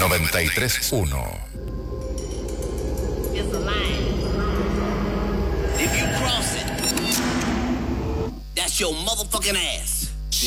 93.1. It's a line. If you cross it, that's your motherfucking ass.